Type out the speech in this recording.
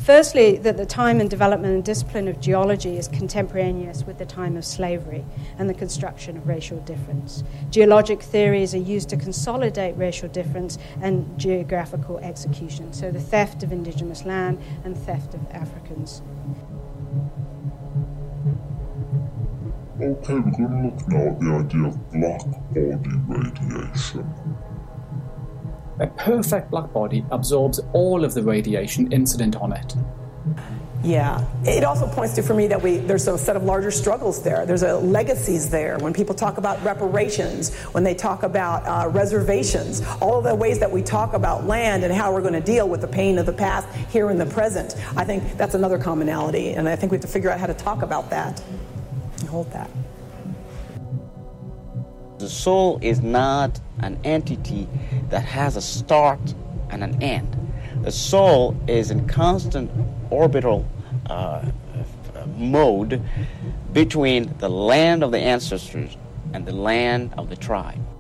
Firstly, that the time and development and discipline of geology is contemporaneous with the time of slavery and the construction of racial difference. Geologic theories are used to consolidate racial difference and geographical execution, so the theft of indigenous land and theft of Africans. Okay, we're going to look now at the idea of black body radiation. A perfect black body absorbs all of the radiation incident on it. Yeah. It also points to, for me, that there's a set of larger struggles there. There's legacies there. When people talk about reparations, when they talk about reservations, all of the ways that we talk about land and how we're going to deal with the pain of the past here in the present, I think that's another commonality. And I think we have to figure out how to talk about that and hold that. The soul is not an entity that has a start and an end. The soul is in constant orbital mode between the land of the ancestors and the land of the tribe.